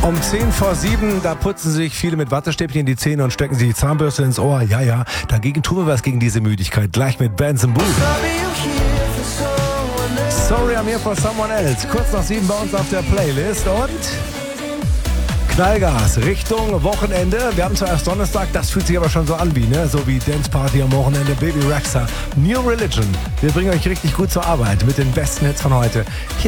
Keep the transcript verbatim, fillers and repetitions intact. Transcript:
Um zehn vor sieben, da putzen sich viele mit Wattestäbchen die Zähne und stecken sich die Zahnbürste ins Ohr. Ja, ja, dagegen tun wir was gegen diese Müdigkeit. Gleich mit Benz and Boo. Sorry, I'm here for someone else. Kurz nach sieben bei uns auf der Playlist und Knallgas Richtung Wochenende. Wir haben zwar erst Donnerstag, das fühlt sich aber schon so an wie, ne? So wie Dance Party am Wochenende, Baby Rexha, New Religion. Wir bringen euch richtig gut zur Arbeit mit den besten Hits von heute. Hier